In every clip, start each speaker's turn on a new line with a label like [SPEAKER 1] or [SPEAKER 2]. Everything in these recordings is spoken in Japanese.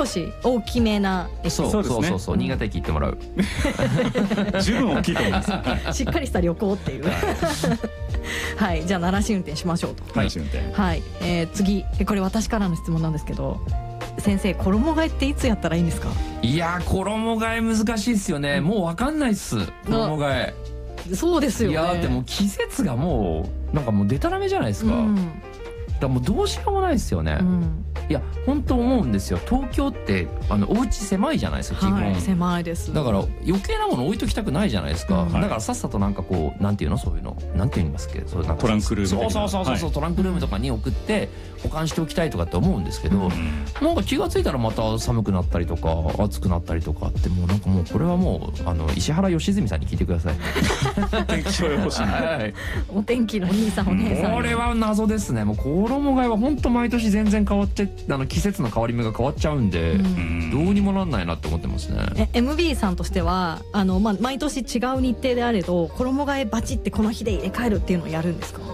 [SPEAKER 1] 少し大きめな駅。
[SPEAKER 2] そう新潟駅行ってもらう
[SPEAKER 3] 十分大きいと思います
[SPEAKER 1] しっかりした旅行っていうはい、じゃあ慣らし運転しましょうと。
[SPEAKER 3] 慣らし運転。
[SPEAKER 1] はい、次これ私からの質問なんですけど、先生衣替えっていつやったらいいんですか？
[SPEAKER 2] いやー衣替え難しいですよね。もう分かんないっす衣替え。
[SPEAKER 1] そうですよね。
[SPEAKER 2] いやでも季節がもうなんかもうデタラメじゃないですか、だからもうどうしようもないですよね、いや本当思うんですよ。東京ってお家狭いじゃないですか基本、
[SPEAKER 1] はい、狭いです。
[SPEAKER 2] だから余計なもの置いときたくないじゃないですか、だからさっさとなんかこうなんていうの、そういうのなんて言いますっけ、そうなんか
[SPEAKER 3] トランクルーム。
[SPEAKER 2] そうトランクルームとかに送って保管しておきたいとかって思うんですけど、なんか気がついたらまた寒くなったりとか暑くなったりとかって、もうなんかもうこれはもう石原良純さんに聞いてください
[SPEAKER 3] 天気象予報士に、
[SPEAKER 1] お天気の兄さんお姉さん。
[SPEAKER 2] これは謎ですね。もう衣替えは本当毎年全然変わって季節の変わり目が変わっちゃうんで、どうにもなんないなって思ってますね。
[SPEAKER 1] MB さんとしては毎年違う日程であれど衣替えバチってこの日で入れ替えるっていうのをやるんですか？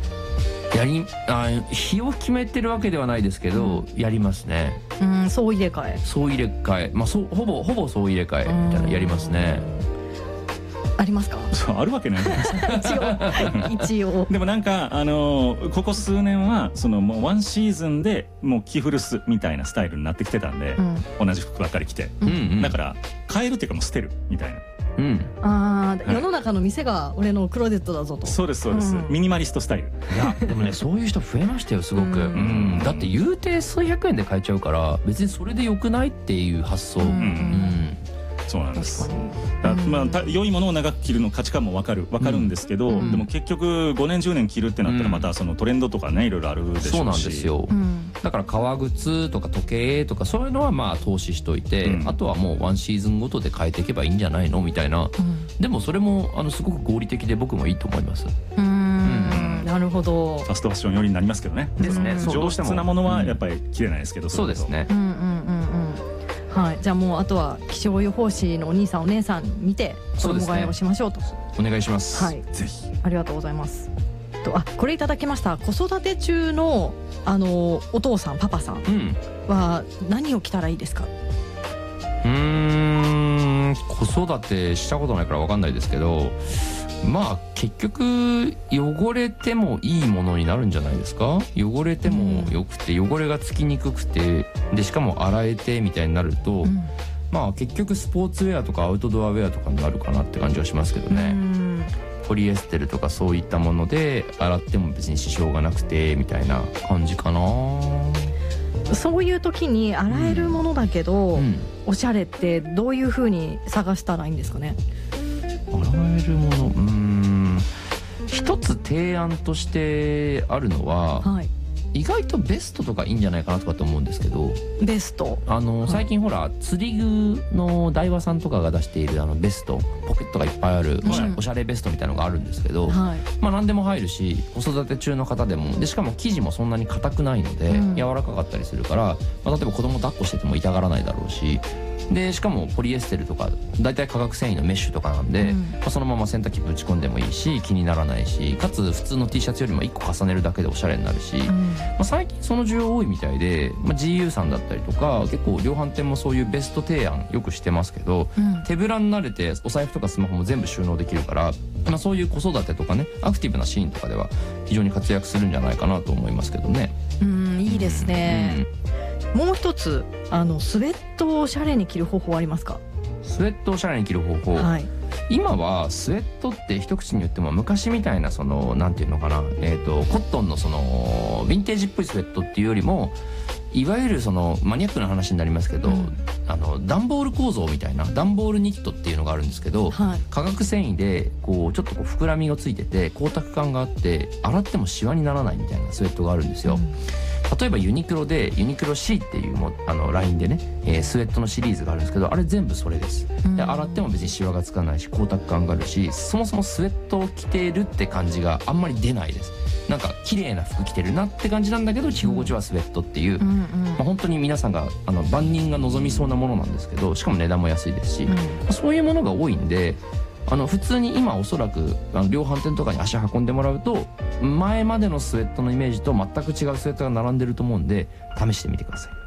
[SPEAKER 2] 日を決めてるわけではないですけど、やりますね。
[SPEAKER 1] そう入れ替え、
[SPEAKER 2] まあほぼそう入れ替えみたいなやりますね。
[SPEAKER 1] ありますか？
[SPEAKER 3] そうあるわけないじゃないですか
[SPEAKER 1] 一応
[SPEAKER 3] でもなんかここ数年はもうワンシーズンでもう着古すみたいなスタイルになってきてたんで、同じ服ばっかり着て、だから変えるっていうかもう捨てるみたいな。
[SPEAKER 1] 世の中の店が俺のクローゼットだぞと。
[SPEAKER 3] そうですそうです、ミニマリストスタイル。
[SPEAKER 2] いやでもねそういう人増えましたよすごく。だって言うて数百円で買えちゃうから別にそれでよくないっていう発想。
[SPEAKER 3] そうなんです。良いものを長く着るの価値観も分かるんですけど、でも結局5年10年着るってなったらまたそのトレンドとかねいろいろあるでしょうし。
[SPEAKER 2] そうなんですよ、だから革靴とか時計とかそういうのはまあ投資しといて、あとはもうワンシーズンごとで変えていけばいいんじゃないのみたいな、でもそれもすごく合理的で僕もいいと思います。
[SPEAKER 1] なるほど。
[SPEAKER 3] ファストファッション寄りになりますけどね。
[SPEAKER 2] ですね。
[SPEAKER 3] 上質なものはやっぱり着れないですけど。
[SPEAKER 2] そうですね。
[SPEAKER 1] はい、じゃあもうあとは気象予報士のお兄さんお姉さん見て衣替えをしましょうと。
[SPEAKER 2] お願いします。
[SPEAKER 1] はい、
[SPEAKER 3] ぜひ。
[SPEAKER 1] ありがとうございます。これいただきました。子育て中のお父さんパパさんは何を着たらいいですか？
[SPEAKER 2] 子育てしたことないから分かんないですけど、まあ結局汚れてもいいものになるんじゃないですか。汚れてもよくて汚れがつきにくくてでしかも洗えてみたいになると、まあ結局スポーツウェアとかアウトドアウェアとかになるかなって感じはしますけどね。ポリエステルとかそういったもので洗っても別に支障がなくてみたいな感じかな。
[SPEAKER 1] そういう時に洗えるものだけど、おしゃれってどういう風に探したらいいんですかね？
[SPEAKER 2] 洗えるもの、一つ提案としてあるのは、意外とベストとかいいんじゃないかなとかと思うんですけど。ベスト最近ほら釣り具のダイワさんとかが出しているベストポケットがいっぱいあるおしゃれベストみたいなのがあるんですけど、まあ何でも入るし子育て中の方でもでしかも生地もそんなに硬くないので柔らかかったりするから、例えば子供抱っこしてても痛がらないだろうし、でしかもポリエステルとかだいたい化学繊維のメッシュとかなんで、そのまま洗濯機ぶち込んでもいいし気にならないし、かつ普通の T シャツよりも1個重ねるだけでおしゃれになるし、最近その需要多いみたいで、GU さんだったりとか結構量販店もそういうベスト提案よくしてますけど、手ぶらになれてお財布とかスマホも全部収納できるから、そういう子育てとかねアクティブなシーンとかでは非常に活躍するんじゃないかなと思いますけどね。
[SPEAKER 1] いいですね。もう一つスウェットをおしゃれに着る方法ありますか？
[SPEAKER 2] スウェットをおしゃれに着る方法、今はスウェットって一口に言っても昔みたいななんていうのかな、コットンのヴィンテージっぽいスウェットっていうよりもいわゆるマニアックな話になりますけど、段ボール構造みたいな段ボールニットっていうのがあるんですけど、化学繊維でちょっと膨らみがついてて光沢感があって洗ってもシワにならないみたいなスウェットがあるんですよ。例えばユニクロでユニクロ C っていうラインでね、スウェットのシリーズがあるんですけど、あれ全部それです。で洗っても別にシワがつかないし光沢感があるし、そもそもスウェットを着てるって感じがあんまり出ないです。なんか綺麗な服着てるなって感じなんだけど着心地はスウェットっていう、本当に皆さんが万人が望みそうなものなんですけど、しかも値段も安いですし、そういうものが多いんで普通に今おそらく量販店とかに足運んでもらうと前までのスウェットのイメージと全く違うスウェットが並んでると思うんで試してみてください。